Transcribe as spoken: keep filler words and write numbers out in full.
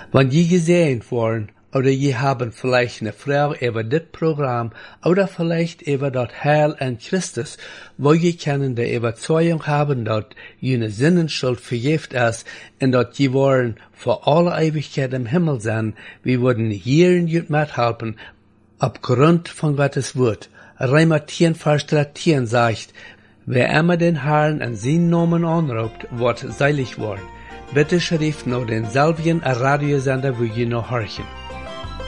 Wenn je gesehen worden, oder je haben vielleicht eine Frau über das Programm oder vielleicht über das Heil an Christus, wo je können die Überzeugung haben, dass jene Sinnenschuld vergift ist und dass je wollen für alle Ewigkeit im Himmel sein, wir würden hier in jut mithelfen, aufgrund von Gottes Wort. Römer zehn, Vers dreizehn sagt, wer immer den Herrn an seinen Namen anruft, wird seilig worden. Bitte schrift noch denselben Radiosender, wo je noch horchen.